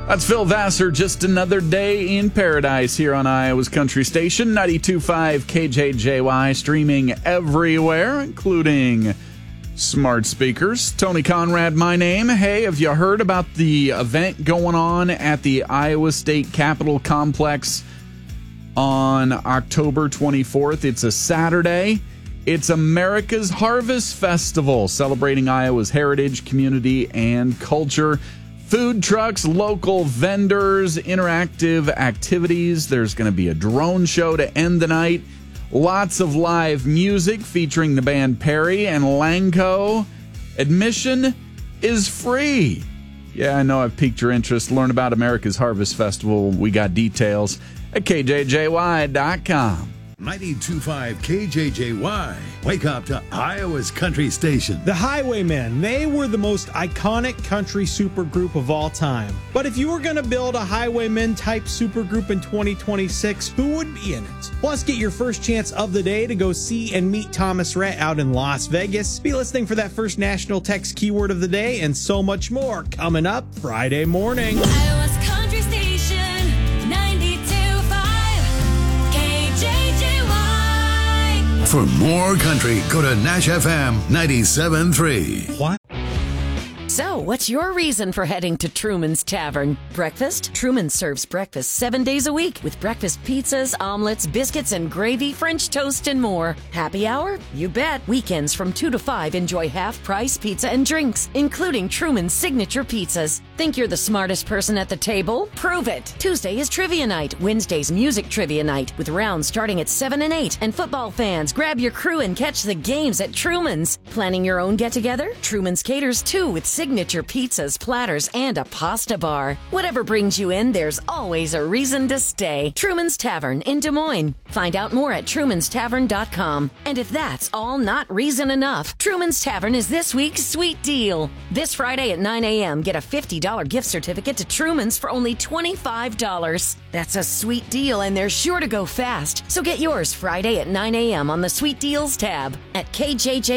That's Phil Vassar, Just Another Day in Paradise here on Iowa's Country Station, 92.5 KJJY, streaming everywhere, including smart speakers. Tony Conrad, my name. Hey, have you heard about the event going on at the Iowa State Capitol Complex on October 24th? It's a Saturday. It's America's Harvest Festival, celebrating Iowa's heritage, community, and culture. Food trucks, local vendors, interactive activities. There's going to be a drone show to end the night. Lots of live music featuring the band Perry and Langko. Admission is free. Yeah, I know I've piqued your interest. Learn about America's Harvest Festival. We got details at KJJY.com. 92.5 KJJY. Wake up to Iowa's Country Station. The Highwaymen, they were the most iconic country supergroup of all time. But if you were going to build a Highwaymen type supergroup in 2026, who would be in it? Plus, get your first chance of the day to go see and meet Thomas Rhett out in Las Vegas. Be listening for that first national text keyword of the day and so much more coming up Friday morning. Iowa's Country Station, 92.5 KJJY. For more country, go to Nash FM 97.3. What? So, what's your reason for heading to Truman's Tavern? Breakfast? Truman serves breakfast 7 days a week with breakfast pizzas, omelets, biscuits, and gravy, French toast, and more. Happy hour? You bet. Weekends from 2 to 5, enjoy half-price pizza and drinks, including Truman's signature pizzas. Think you're the smartest person at the table? Prove it. Tuesday is trivia night. Wednesday's music trivia night with rounds starting at 7 and 8. And football fans, grab your crew and catch the games at Truman's. Planning your own get-together? Truman's caters too, with signature pizzas, platters, and a pasta bar. Whatever brings you in, there's always a reason to stay. Truman's Tavern in Des Moines. Find out more at trumanstavern.com. And if that's all not reason enough, Truman's Tavern is this week's sweet deal. This Friday at 9 a.m., get a $50 gift certificate to Truman's for only $25. That's a sweet deal, and they're sure to go fast. So get yours Friday at 9 a.m. on the Sweet Deals tab at KJJ.